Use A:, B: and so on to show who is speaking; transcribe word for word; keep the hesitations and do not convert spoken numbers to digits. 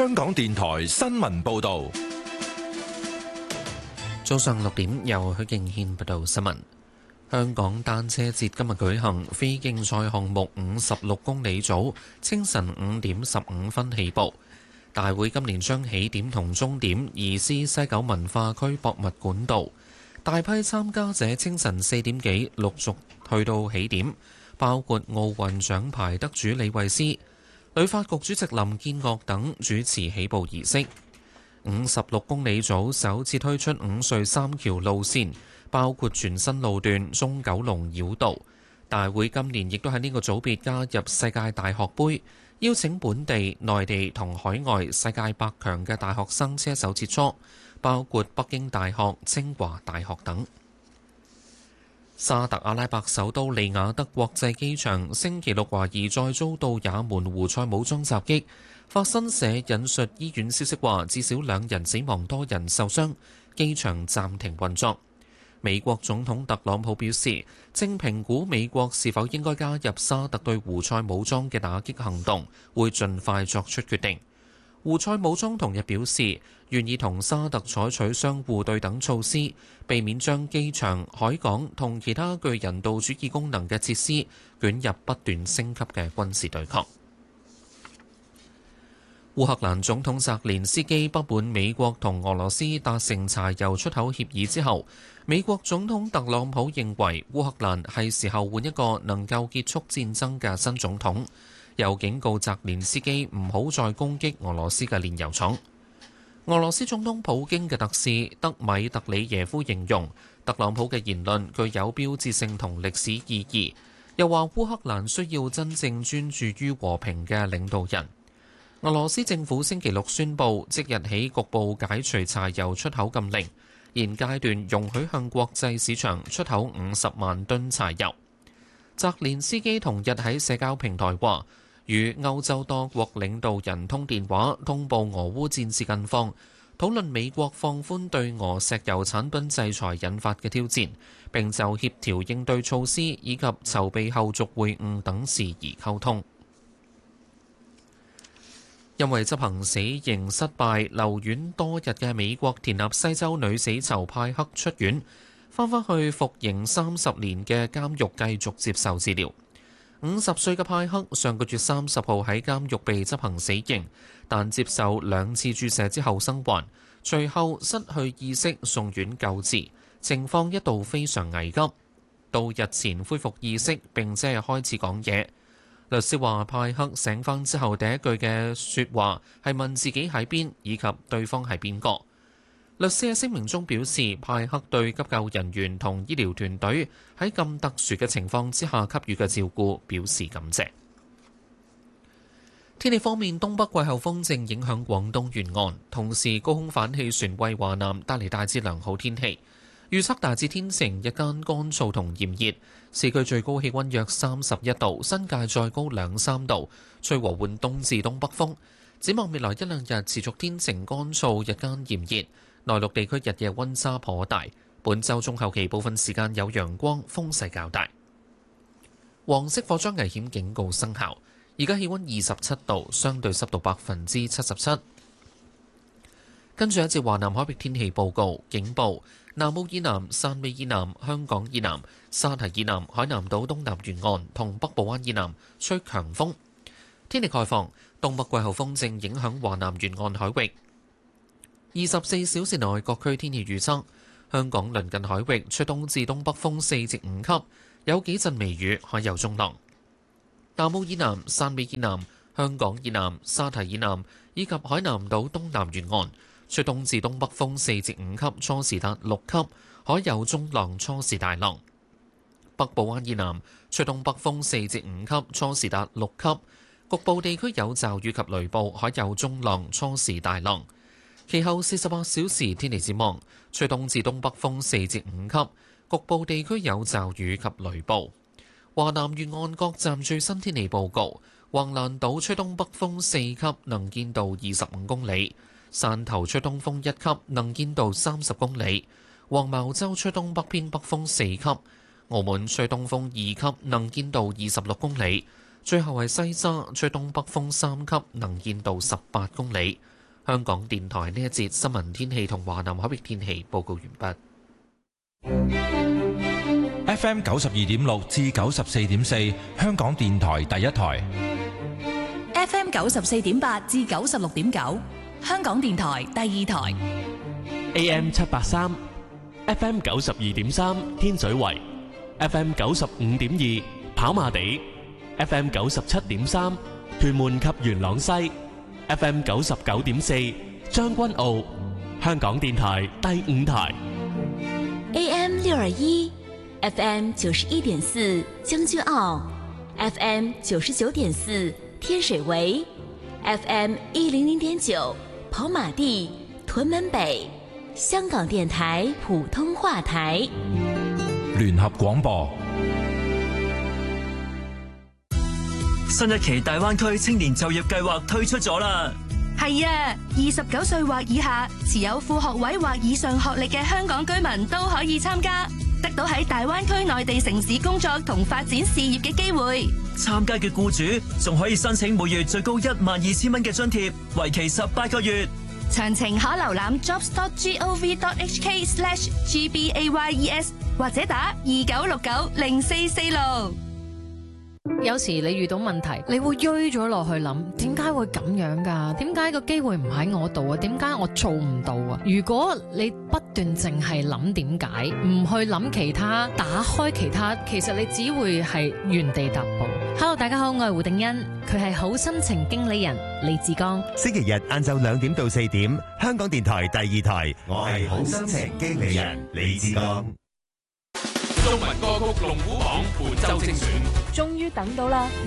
A: 香港電台新聞報道。
B: 早上六點，由許敬軒報道新聞。香港單車節今日舉行，非競賽項目五十六公里組清晨五點十五分起步。大會今年將起點同終點移師西九文化區博物館道。大批參加者清晨四點幾陸續去到起點，包括奧運獎牌得主李慧詩、旅發局主席林建岳等主持起步儀式。五十六公里組首次推出五隧三橋路線，包括全新路段中九龍繞道。大會今年亦都喺呢個組別加入世界大學杯，邀請本地、內地同海外世界百強嘅大學生車手切磋，包括北京大學、清華大學等。沙特阿拉伯首都利雅得國際機場星期六懷疑再遭到也門胡塞武裝襲擊。法新社引述醫院消息話，至少兩人死亡，多人受傷，機場暫停運作。美國總統特朗普表示，正評估美國是否應該加入沙特對胡塞武裝嘅打擊行動，會盡快作出決定。胡塞武裝同日表示，願意同沙特採取相互對等措施，避免將機場、海港同其他具人道主義功能嘅設施捲入不斷升級嘅軍事對抗。烏克蘭總統澤連斯基不滿美國同俄羅斯達成柴油出口協議之後，美國總統特朗普認為烏克蘭係時候換一個能夠結束戰爭嘅新總統，又警告澤連斯基唔好再攻擊俄羅斯嘅煉油廠。俄羅斯總統普京嘅特使德米特里耶夫形容特朗普嘅言論具有標誌性同歷史意義，又話烏克蘭需要真正專注於和平嘅領導人。俄羅斯政府星期六宣布，即日起局部解除柴油出口禁令，現階段容許向國際市場出口五十萬噸柴油。澤連斯基同日喺社交平台話，與歐洲多國領導人通電話，通報俄烏戰事近況，討論美國放寬對俄石油產品制裁引發嘅挑戰，並就協調應對措施以及籌備後續會晤等事宜溝通。因為執行死刑失敗留院多日嘅美國田納西州女死囚派克出院，翻返去服刑三十年嘅監獄繼續接受治療。五十歲嘅派克上個月三十號喺監獄被執行死刑，但接受兩次注射之後生還，隨後失去意識送院救治，情況一度非常危急。到日前恢復意識並且係開始講嘢。律師話派克醒返之後第一句嘅說話係問自己喺邊以及對方係邊個。律師喺聲明中表示，派克對急救人員同醫療團隊喺咁特殊嘅情況之下給予嘅照顧表示感謝。天氣方面，東北季候風正影響廣東沿岸，同時高空反氣旋為華南帶嚟大致良好天氣。預測大致天晴，日間乾燥同炎熱，市區最高氣溫約三十一度，新界再高兩三度，吹和緩東至東北風。展望未來一兩日持續天晴乾燥，日間炎熱，內陸地區日夜溫差頗大。本週中後期部分時間有陽光，風勢較大。黃色火災危險警告生效，而家氣溫二十七度，相對濕度百分之七十七。跟住一節華南海域天氣報告，警報。南澳以南、汕尾以南、香港以南、沙堤以南、海南島東南沿岸同北部灣以南吹強風。天氣概況，東北季候風正影響華南沿岸海域。二十四小時內各區天氣預測：香港鄰近海域吹東至東北風四至五級，有幾陣微雨，海有中浪。南澳以南、汕尾以南、香港以南、沙堤以南以及海南島東南沿岸吹東至東北風四至五級，初時達六級，海有中浪，初時大浪。北部灣以南吹東北風四至五級，初時達六級，局部地區有驟雨及雷暴，海有中浪，初時大浪。其後四十八小時天氣展望，吹東至東北風四至五級，局部地區有驟雨及雷暴。華南沿岸各站最新天氣報告：橫瀾島吹東北風四級，能見度二十五公里。汕頭吹東風一級，能見度三十公里；黃茅洲吹東北偏北風四級；澳門吹東風二級，能見度二十六公里；最後係西沙吹東北風三級，能見度十八公里； 香港電台呢一節新聞天氣同華南海域天氣報告完
A: 畢。F M 九十二點六至九十四點四，香港電台第一台。
C: F M 九十四點八至九十六點九，香港電台第二台。
D: A M 七八三，F M 九十二點三天水圍，F M 九十五點二跑馬地，F M 九十七點三屯門及元朗西，F M 九十九點四將軍澳，香港電台第五台。
E: A M 六二一，F M 九十一點四將軍澳，F M 九十九點四天水圍，F M 一零零點九跑馬地屯門北，香港電台普通話台。
A: 聯合廣播。
F: 新一期大灣區青年就業計劃推出咗啦。
G: 係啊，二十九歲或以下，持有副學位或以上學歷嘅香港居民都可以參加，得到喺大灣區內地城市工作同發展事業嘅機會。
F: 參加嘅僱主仲可以申請每月最高一萬二千蚊嘅津貼，為期十八個月。
G: 詳情可瀏覽 jobs dot gov dot hk slash gbayes 或者打二九六九零四四六。
H: 有時你遇到問題，你會追咗落去諗，點解會咁樣㗎？點解個機會唔喺我度啊？點解我做唔到啊？如果你不斷淨係諗點解，唔去諗其他，打開其他，其實你只會係原地踏步。Hello， 大家好，我係胡定欣，佢係好心情經理人李志剛。
I: 星期日晏晝兩點到四點，香港電台第二台，我係好心情經理人李志剛。
A: 中文歌曲龍虎榜本周精選，
J: 終於等到啦！